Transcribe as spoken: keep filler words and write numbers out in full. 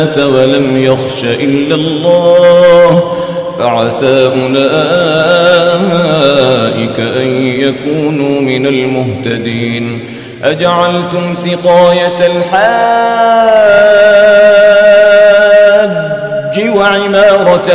ولم يخش إلا الله فعسى أولئك أن يكونوا من المهتدين. أجعلتم سقاية الحاج وعمارة